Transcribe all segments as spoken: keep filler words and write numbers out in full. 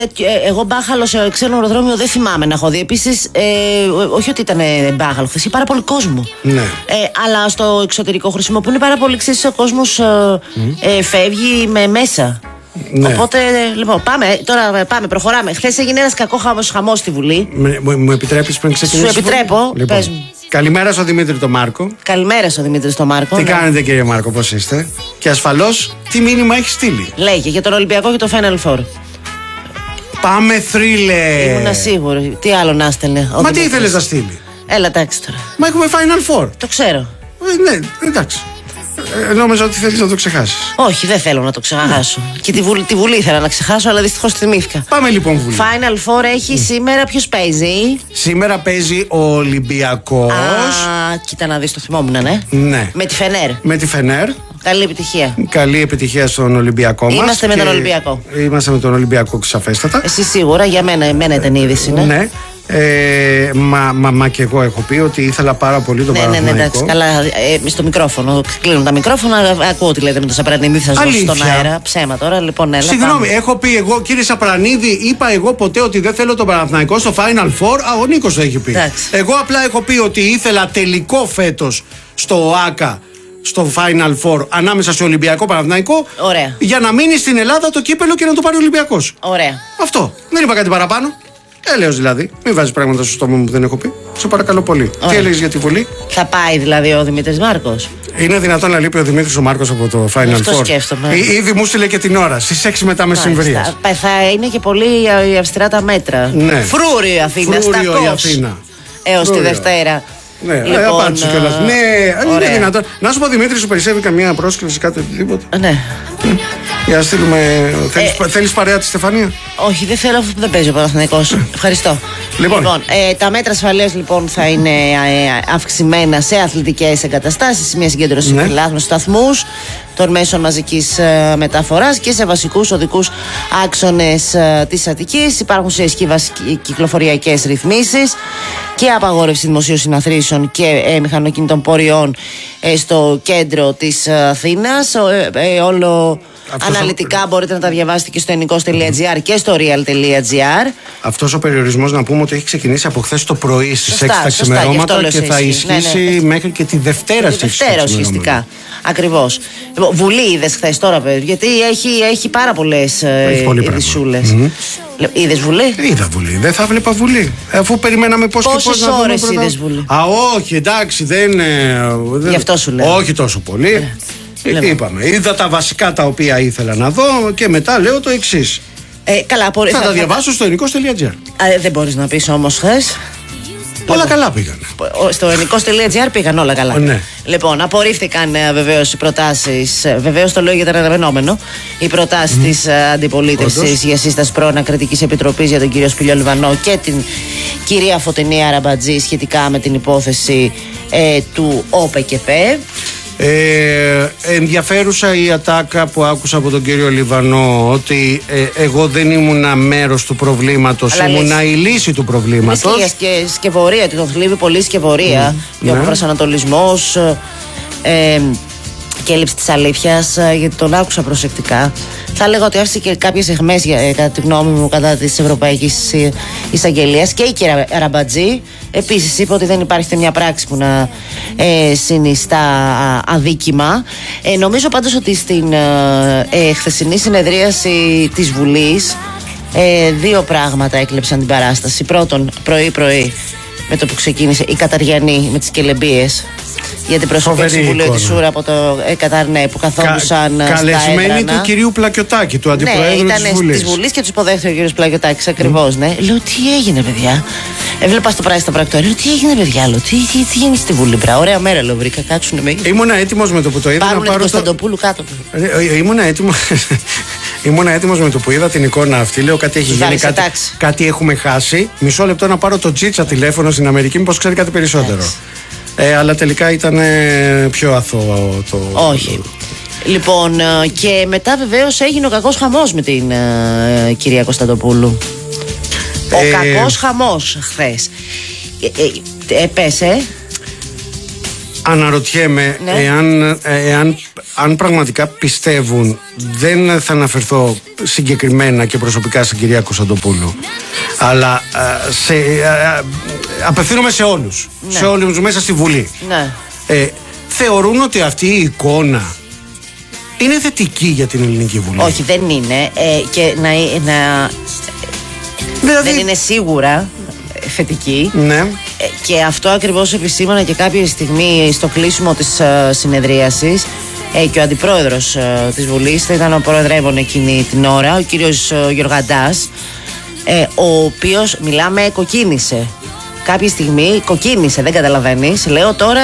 Εγώ μπάχαλο σε ξένο αεροδρόμιο δεν θυμάμαι να έχω δει. Επίσης, ε, όχι ότι ήταν μπάχαλο, χθες είχε πάρα πολύ κόσμο. Ναι. Ε, αλλά στο εξωτερικό χρησιμοποιούν πάρα πολύ, ξέρεις, ο κόσμος ε, mm. ε, φεύγει με μέσα. Ναι. Οπότε, λοιπόν, πάμε, τώρα πάμε, προχωράμε. Χθες έγινε ένας κακό χαμός, χαμός στη Βουλή. Μου, μου επιτρέπεις πριν ξεκινήσεις? Σου επιτρέπω, λοιπόν. Πες μου. Καλημέρα στον Δημήτρη τον Μάρκο. Καλημέρα στον Δημήτρη τον Μάρκο. Τι ναι. κάνετε, κύριε Μάρκο, πώς είστε? Και ασφαλώς, τι μήνυμα έχει στείλει? Λέγε για τον Ολυμπιακό και το Final Four. Πάμε, θρύλε! Ήμουνα σίγουρη. Τι άλλο να στέλνε? Μα τι ήθελες να στείλει? Έλα, εντάξει τώρα. Μα έχουμε Final Four. Το ξέρω. Ε, ναι, εντάξει. Ε, νόμιζα ότι θέλεις να το ξεχάσεις. Όχι, δεν θέλω να το ξεχάσω. Mm. Και τη Βουλή, τη Βουλή ήθελα να ξεχάσω, αλλά δυστυχώς θυμήθηκα. Πάμε λοιπόν Βουλή. Final Four έχει mm. σήμερα. Ποιος παίζει? Σήμερα παίζει ο Ολυμπιακός. Α, κοίτα να δεις, το θυμόμουν, ναι. Ναι. Με τη Φενέρ. Με τη Φενέρ. Καλή επιτυχία. Καλή επιτυχία στον Ολυμπιακό μας. Είμαστε με τον Ολυμπιακό. Είμαστε με τον Ολυμπιακό, σαφέστατα. Εσύ σίγουρα, για μένα, εμένα ήταν η είδηση, ναι. Ναι. Ε, μα, μα, μα και εγώ έχω πει ότι ήθελα πάρα πολύ τον ναι, Παναθηναϊκό. Ναι, ναι, εντάξει, καλά. Ε, στο μικρόφωνο. Κλείνουν τα μικρόφωνα. Ακούω τι λέτε με τον Σαπρανίδη. Θα σα δώσω στον αέρα. Ψέμα τώρα, λοιπόν, έλα. Συγγνώμη, πάμε. Έχω πει εγώ, κύριε Σαπρανίδη, είπα εγώ ποτέ ότι δεν θέλω τον Παναθηναϊκό στο Final Four? Α, ο Νίκος το έχει πει. Εντάξει. Εγώ απλά έχω πει ότι ήθελα τελικό φέτος στο ΟΑΚΑ, στο Final Four, ανάμεσα σε Ολυμπιακό Παναθηναϊκό. Ωραία. Για να μείνει στην Ελλάδα το κύπελο και να το πάρει ο Ολυμπιακός. Ωραία. Αυτό. Δεν είπα κάτι παραπάνω. Έλεος δηλαδή. Μην βάζεις πράγματα στο στόμα μου που δεν έχω πει. Σε παρακαλώ πολύ. Ωραία. Τι έλεγες για τη Βουλή? Θα πάει δηλαδή ο Δημήτρης Μάρκος? Είναι δυνατόν να λείπει ο Δημήτρης ο Μάρκος από το Final Αυτό Four? σκέφτομαι. Ή, ήδη μου στείλε και την ώρα, στις έξι μετά μεσημβρίας. Θα είναι και πολύ αυστηρά τα μέτρα. Ναι. Φρούριο η Αθήνα. Φρούριο η Αθήνα. Έως τη Δευτέρα. Ναι, λοιπόν, απάντησε κιόλας. Ναι, αν είναι δυνατόν. Να σου πω, Δημήτρη, σου περισσεύει καμία πρόσκληση, κάτι οτιδήποτε? Ναι. Για να στείλουμε. Θέλεις, ε, θέλεις παρέα τη Στεφανία? Όχι, δεν θέλω, δεν παίζει ο Παναθηναϊκός. Ευχαριστώ. Λοιπόν, λοιπόν ε, τα μέτρα ασφαλείας λοιπόν θα είναι ε, αυξημένα σε αθλητικές εγκαταστάσεις, μια συγκέντρωση ναι. φυλάδων, σταθμούς των μέσων μαζικής ε, μεταφοράς και σε βασικούς οδικούς άξονες ε, της Αττικής. Υπάρχουν σε ισχύ κυκλοφοριακές ρυθμίσεις και απαγόρευση δημοσίου συναθρήσεων και ε, μηχανοκίνητων πορειών ε, στο κέντρο της Αθήνας. Ε, ε, όλο αυτός αναλυτικά ο... μπορείτε να τα διαβάσετε και στο ενικός τελεία τζι άρ και στο real τελεία τζι άρ. Αυτός ο περιορισμός, να πούμε ότι έχει ξεκινήσει από χθες το πρωί στις έξι τα ξημερώματα και θα ισχύσει ναι, ναι. μέχρι και τη Δευτέρα στις έξι. Δευτέρα ουσιαστικά. Ακριβώς. Βουλή είδες χθες τώρα, παιδί, γιατί έχει, έχει πάρα πολλές ειδησούλες. Mm-hmm. Είδες Βουλή? Είδα Βουλή. Δεν θα βλέπα Βουλή. Αφού περιμέναμε πώς και πώς να δούμε. Πόσες ώρες είδες Βουλή? Α, όχι, εντάξει, δεν. δεν... Γι' αυτό σου λέω. Όχι τόσο πολύ. Ε, είπαμε. Είδα τα βασικά τα οποία ήθελα να δω και μετά λέω το εξής. Ε, καλά, απο... θα, θα τα διαβάσω στο ενικός τελεία τζι άρ. Δεν μπορείς να πεις όμως χθες. Όλα καλά πήγαν. Στο ενικός τελεία τζι άρ πήγαν όλα καλά. Ναι. Λοιπόν, απορρίφθηκαν βεβαίως οι προτάσεις. Βεβαίως το λέω για το αναμενόμενο. Οι προτάσεις mm. της αντιπολίτευσης για σύσταση πρώην Ακριτικής Επιτροπής για τον κύριο Σπηλιό Λιβανό και την κυρία Φωτεινή Αραμπατζή σχετικά με την υπόθεση ε, του ΟΠΕΚΕΠ. Ε, ενδιαφέρουσα η ατάκα που άκουσα από τον κύριο Λιβανό ότι ε, εγώ δεν ήμουνα μέρος του προβλήματος, αλλά ήμουνα λύση. η λύση του προβλήματος. Και, και σκευωρία, του τον θλίβει πολύ σκευωρία mm, και ναι. ο προσανατολισμός ε, και έλλειψη της αλήθειας, γιατί τον άκουσα προσεκτικά. Θα έλεγα ότι άφησε και κάποιες αιχμές, κατά τη γνώμη μου, κατά της Ευρωπαϊκής Εισαγγελίας. Και η κυρία Αραμπατζή επίσης είπε ότι δεν υπάρχει μια πράξη που να ε, συνιστά αδίκημα. Ε, νομίζω πάντως ότι στην ε, χθεσινή συνεδρίαση της Βουλής ε, δύο πράγματα έκλεψαν την παράσταση. Πρώτον, πρωί-πρωί, με το που ξεκίνησε η Καταριανή με τις κελεμπίες για την προσωπική συμβουλίου της Σούρα από το ε, Κατάρνε που καθόντουσαν Κα, στα έδρανα. Καλεσμένη του κυρίου Πλακιωτάκη, του αντιπροέδρου ναι, της Βουλής. Της Βουλής και τους υποδέχεται ο κύριος Πλακιωτάκης ακριβώς. Mm. Ναι. Λέω τι έγινε παιδιά. Έβλεπα στο πράσινο στα πρακτορία. Λέω τι έγινε παιδιά. Λέω, τι, τι, τι έγινε στη Βουλή. Μπρα. Ωραία μέρα λέω βρήκα. Κάτσουνε με. Ήμουνα έτοιμος με το που το είδα. Πάρουν να πάρω. Τον Κωνσταντοπούλου κάτω. Ε, ήμουνα έτοιμος. Ήμουνα έτοιμος με το που είδα την εικόνα αυτή. Λέω κάτι έχει γίνει. Κάτι, κάτι έχουμε χάσει. Μισό λεπτό να πάρω το Τζίτσα τηλέφωνο στην Αμερική, μήπως ξέρει κάτι περισσότερο. Ε, αλλά τελικά ήταν πιο αθώο το. Όχι. Το... Λοιπόν, και μετά βεβαίως έγινε ο κακός χαμός με την uh, κυρία Κωνσταντοπούλου. Ο ε... κακός χαμός χθες. Ε, ε, ε, πες, ε. Αναρωτιέμαι ναι. εάν, εάν αν πραγματικά πιστεύουν, δεν θα αναφερθώ συγκεκριμένα και προσωπικά στην κυρία Κωνσταντοπούλου, αλλά σε, απευθύνομαι σε όλους, ναι. σε όλους μέσα στη Βουλή. Ναι. Ε, θεωρούν ότι αυτή η εικόνα είναι θετική για την Ελληνική Βουλή? Όχι, δεν είναι. Ε, και να, να, δηλαδή... δεν είναι σίγουρα θετική. Ναι. Και αυτό ακριβώς επισήμανα και κάποια στιγμή στο κλείσιμο της uh, συνεδρίασης ε, και ο αντιπρόεδρος uh, της Βουλής, θα ήταν ο προεδρεύων εκείνη την ώρα, ο κύριος uh, Γιωργαντάς, ε, ο οποίος, μιλάμε, κοκκίνησε. Κάποια στιγμή κοκκίνησε, δεν καταλαβαίνεις. Λέω τώρα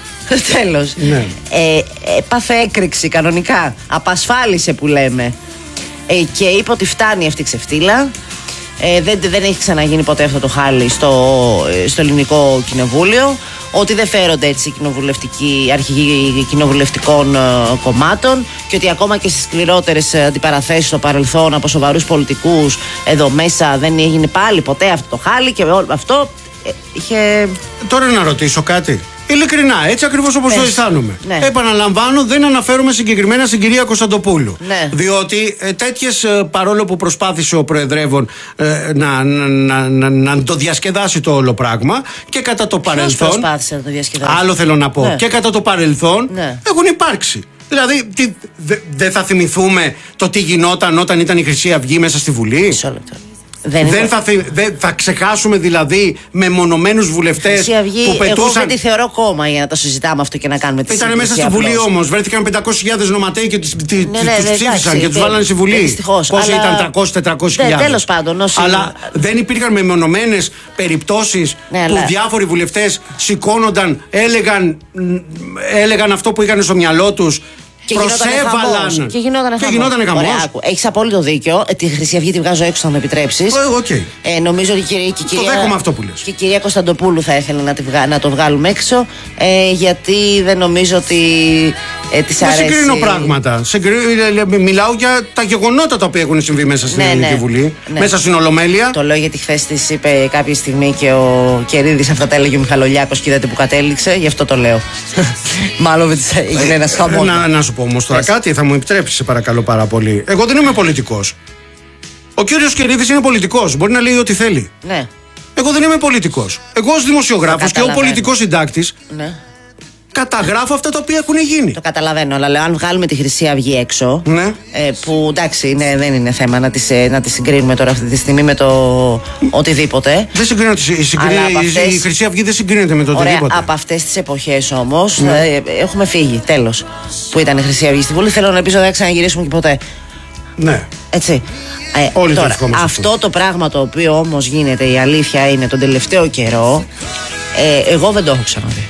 τέλος. Ναι. Ε, έπαθε έκρηξη κανονικά. Απασφάλισε που λέμε. Ε, και είπε ότι φτάνει αυτή η ξεφτύλα. Ε, δεν, δεν έχει ξαναγίνει ποτέ αυτό το χάλι στο, στο ελληνικό κοινοβούλιο. Ότι δεν φέρονται έτσι κοινοβουλευτικοί, αρχηγοί κοινοβουλευτικών ε, κομμάτων. Και ότι ακόμα και στις σκληρότερες αντιπαραθέσεις στο παρελθόν από σοβαρούς πολιτικούς εδώ μέσα δεν έγινε πάλι ποτέ αυτό το χάλι. Και όλο αυτό ε, είχε. Τώρα να ρωτήσω κάτι. Ειλικρινά, έτσι ακριβώς όπως το αισθάνομαι. Ναι. Επαναλαμβάνω, δεν αναφέρομαι συγκεκριμένα στην κυρία Κωνσταντοπούλου. Ναι. Διότι ε, τέτοιες, ε, παρόλο που προσπάθησε ο Προεδρεύων ε, να, να, να, να το διασκεδάσει το όλο πράγμα και κατά το Ποιος παρελθόν. προσπάθησε να το διασκεδάσει? Άλλο θέλω να πω. Ναι. Και κατά το παρελθόν ναι. έχουν υπάρξει. Δηλαδή, δεν δε θα θυμηθούμε το τι γινόταν όταν ήταν η Χρυσή Αυγή μέσα στη Βουλή. Μισό λεπτό. Δεν, δεν θα, δεν θα ξεχάσουμε δηλαδή μεμονωμένους βουλευτές που πετούσαν. Εγώ δεν τη θεωρώ κόμμα για να το συζητάμε αυτό και να κάνουμε τη συζήτηση. Ήταν μέσα στη Βουλή όμως. Βρέθηκαν πεντακόσιες χιλιάδες νοματέοι και τους ναι, ναι, ψήφισαν και τους βάλανε στη Βουλή. Δυστυχώς. Πόσοι ήταν, τριακόσιες με τετρακόσιες χιλιάδες. Τέλος πάντων. Όσοι... Αλλά δεν υπήρχαν μεμονωμένες περιπτώσεις ναι, που αλλά... διάφοροι βουλευτές σηκώνονταν, έλεγαν, έλεγαν αυτό που είχαν στο μυαλό τους. Και προσέβαλαν. Και γινόταν χαμός. Έχεις απόλυτο δίκιο. Τη Χρυσή Αυγή τη βγάζω έξω, θα μου επιτρέψεις. Okay. Ε, νομίζω ότι και η κυρία. Το δέχομαι αυτό που λες. Και η κυρία Κωνσταντοπούλου θα ήθελε να, βγα... να το βγάλουμε έξω. Ε, γιατί δεν νομίζω ότι ε, της αρέσει. Δεν συγκρίνω πράγματα. Συγκρι... Μιλάω για τα γεγονότα τα οποία έχουν συμβεί μέσα στην ναι, Ελληνική ναι, Βουλή. Ναι. Μέσα στην Ολομέλεια. Το λέω γιατί χθες της είπε κάποια στιγμή και ο Κερίδης αυτά τα έλεγε ο Μιχαλολιάκος και είδατε που κατέληξε. Γι' αυτό το λέω. Μάλλον έγινε ένας χαμός. Να σου πω όμως τώρα κάτι, θα μου επιτρέψεις σε παρακαλώ πάρα πολύ. Εγώ δεν είμαι πολιτικός. Ο κύριος Κερίδης είναι πολιτικός. Μπορεί να λέει ό,τι θέλει. Ναι. Εγώ δεν είμαι πολιτικός. Εγώ ως δημοσιογράφος και ο πολιτικός συντάκτης. Ναι. Καταγράφω αυτά τα οποία έχουν γίνει. Το καταλαβαίνω, αλλά λέω, αν βγάλουμε τη Χρυσή Αυγή έξω. Ναι. Ε, που εντάξει, ναι, δεν είναι θέμα να τη να τις συγκρίνουμε τώρα αυτή τη στιγμή με το οτιδήποτε. Δεν συγκρίνεται. Η, αυτές... η Χρυσή Αυγή δεν συγκρίνεται με το Ωραία, οτιδήποτε. Από αυτές τις εποχές όμως ναι. ε, έχουμε φύγει. Τέλος. Που ήταν η Χρυσή Αυγή στη Βουλή. Θέλω να ελπίζω δεν θα ξαναγυρίσουμε και ποτέ. Ναι. Έτσι. Ε, Όλοι τώρα, αυτό, αυτό το πράγμα το οποίο όμως γίνεται, η αλήθεια είναι τον τελευταίο καιρό, ε, εγώ δεν το έχω ξαναδεί.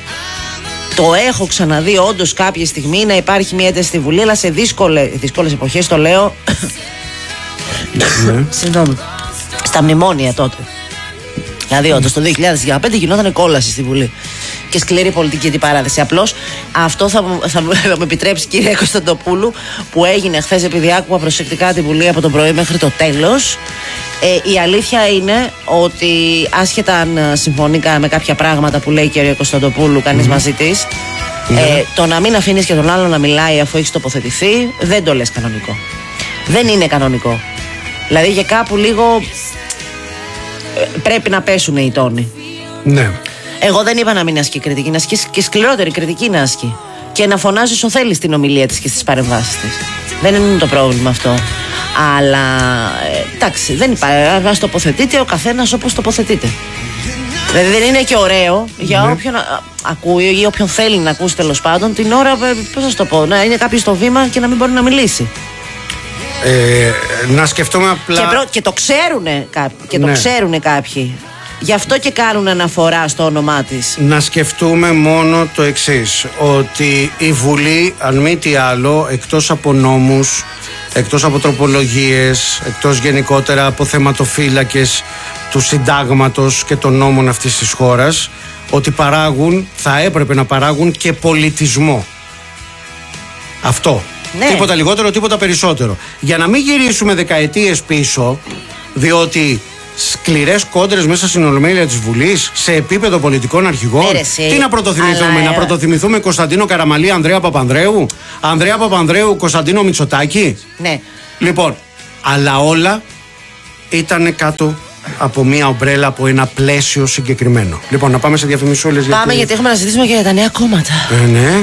Το έχω ξαναδεί όντως κάποια στιγμή να υπάρχει μια ένταση στη Βουλή, αλλά σε δύσκολες, δύσκολες εποχές, το λέω. Ναι. Συγγνώμη. Στα μνημόνια τότε. Δηλαδή, όντως το δύο χιλιάδες δεκαπέντε γινόταν κόλαση στη Βουλή. Και σκληρή πολιτική αντιπαράθεση. Απλώς αυτό θα, θα, θα μου επιτρέψει, κύριε Κωνσταντοπούλου, που έγινε χθες επειδή άκουγα προσεκτικά τη Βουλή από το πρωί μέχρι το τέλος. Ε, η αλήθεια είναι ότι άσχετα αν συμφωνεί με κάποια πράγματα που λέει η κυρία Κωνσταντοπούλου, κανείς mm. μαζί της, mm. ε, το να μην αφήνεις και τον άλλο να μιλάει αφού έχεις τοποθετηθεί, δεν το λες κανονικό. Δεν είναι κανονικό. Δηλαδή για κάπου λίγο ε, πρέπει να πέσουν οι τόνοι. Ναι. Εγώ δεν είπα να μην ασκεί κριτική, να ασκεί και σκληρότερη κριτική να ασκεί. Και να φωνάζει όσο θέλει στην ομιλία της και στις παρεμβάσεις της. Δεν είναι το πρόβλημα αυτό. Αλλά ε, εντάξει, δεν υπάρχει. Ας τοποθετείτε ο καθένας όπως τοποθετείτε. Δηλαδή δεν είναι και ωραίο για ναι. όποιον α, ακούει ή όποιον θέλει να ακούσει τέλος πάντων την ώρα, πώς να το πω, να είναι κάποιος στο βήμα και να μην μπορεί να μιλήσει. Ε, να σκεφτούμε απλά. Και, προ, και το ξέρουνε κάποιοι. Και το ναι. ξέρουνε κάποιοι. Γι' αυτό και κάνουν αναφορά στο όνομά της. Να σκεφτούμε μόνο το εξής, ότι η Βουλή, αν μη τι άλλο, εκτός από νόμους, εκτός από τροπολογίες, εκτός γενικότερα από θεματοφύλακες του συντάγματος και των νόμων αυτής της χώρας, ότι παράγουν, θα έπρεπε να παράγουν και πολιτισμό. Αυτό. Ναι. Τίποτα λιγότερο, τίποτα περισσότερο. Για να μην γυρίσουμε δεκαετίες πίσω, διότι σκληρές κόντρες μέσα στην Ολομέλεια της Βουλής, σε επίπεδο πολιτικών αρχηγών. Έρεση, Τι να πρωτοθυμηθούμε, αλλά... να πρωτοθυμηθούμε Κωνσταντίνο Καραμαλή, Ανδρέα Παπανδρέου, Ανδρέα Παπανδρέου, Κωνσταντίνο Μητσοτάκη. Ναι. Λοιπόν, αλλά όλα ήταν κάτω από μια ομπρέλα, από ένα πλαίσιο συγκεκριμένο. Λοιπόν, να πάμε σε διαφημισούλες. Πάμε γιατί... γιατί έχουμε να συζητήσουμε και για τα νέα κόμματα. Ε, ναι.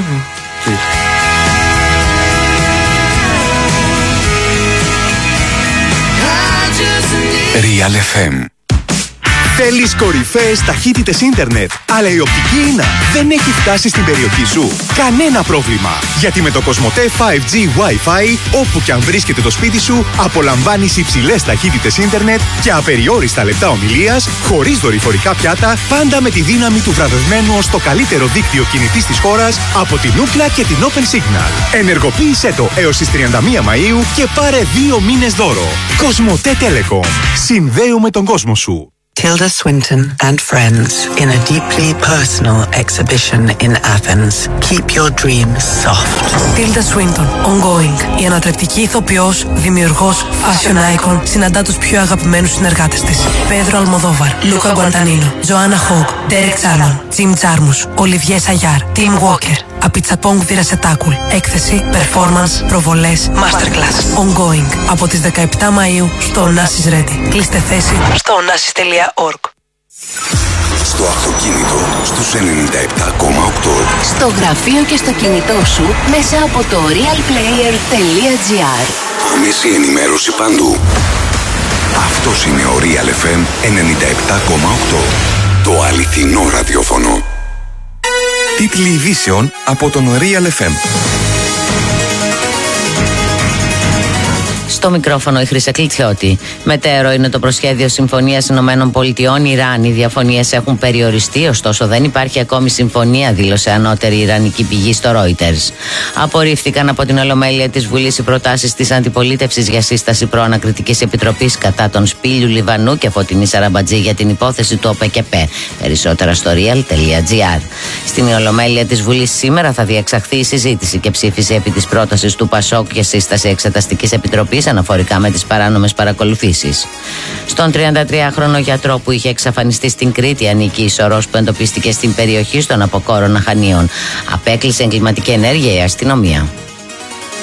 Real εφ εμ. Θέλεις κορυφαίες ταχύτητες ίντερνετ, αλλά η οπτική ίνα δεν έχει φτάσει στην περιοχή σου? Κανένα πρόβλημα, γιατί με το Κοσμοτέ φάιβ τζι Wi-Fi, όπου και αν βρίσκεται το σπίτι σου, απολαμβάνεις υψηλές ταχύτητες ίντερνετ και απεριόριστα λεπτά ομιλίας, χωρίς δορυφορικά πιάτα, πάντα με τη δύναμη του βραβευμένου ως το καλύτερο δίκτυο κινητής της χώρας από την Ookla και την Open Signal. Ενεργοποίησέ το έως τις τριάντα μία Μαΐου και πάρε δύο μήνες δώρο. Κοσμοτέ Telecom. Συνδέουμε τον κόσμο σου. Tilda Swinton and friends in a deeply personal exhibition in Athens. Keep your dreams soft. Tilda Swinton, ongoing. Η ανατρεπτική ηθοποιός, δημιουργός, fashion icon, συναντά τους πιο αγαπημένους συνεργάτες της. Πέδρο Αλμοδόβαρ, Λούκα Γκουαντανίνο, Ζωάννα Χόγκ, Ντέρεκ Τσάρμαν, Τζιμ Τζάρμους, Ολιβιέ Σαγιάρ, Τιμ Walker. Απιτσαπόγκ Βιρασετάκουλ. Έκθεση, performance, προβολές, masterclass. Ongoing. Από τις δεκαεπτά Μαΐου στο Onassis Ready. Κλείστε θέση στο onassis τελεία org. Στο αυτοκίνητο στους ενενήντα επτά κόμμα οκτώ. Στο γραφείο και στο κινητό σου μέσα από το realplayer τελεία gr. Άμεση ενημέρωση παντού. Αυτός είναι ο Real εφ εμ ενενήντα επτά κόμμα οκτώ. Το αληθινό ραδιόφωνο. Τίτλοι ειδήσεων από τον Real εφ εμ. Στο μικρόφωνο η Χρύσα Κλητσιώτη. Μετέωρο είναι το προσχέδιο συμφωνίας Ηνωμένων Πολιτειών Ιράν. Οι διαφωνίες έχουν περιοριστεί, ωστόσο δεν υπάρχει ακόμη συμφωνία, δήλωσε ανώτερη ιρανική πηγή στο Reuters. Απορρίφθηκαν από την Ολομέλεια της Βουλής οι προτάσεις της αντιπολίτευσης για σύσταση προανακριτικής επιτροπής κατά των Σπήλιου Λιβανού και Φωτεινή Σαραμπατζή για την υπόθεση του ΟΠΕΚΕΠΕ. Περισσότερα στο real τελεία gr. Στην Ολομέλεια της Βουλής σήμερα θα διεξαχθεί η συζήτηση και ψήφιση επί της πρότασης του ΠΑΣΟΚ για σύσταση εξεταστικής επιτροπής αναφορικά με τις παράνομες παρακολουθήσεις. Στον τριαντατριάχρονο γιατρό που είχε εξαφανιστεί στην Κρήτη ανήκει η σωρός που εντοπίστηκε στην περιοχή των Αποκόρων Αχανίων. Απέκλεισε εγκληματική ενέργεια η αστυνομία.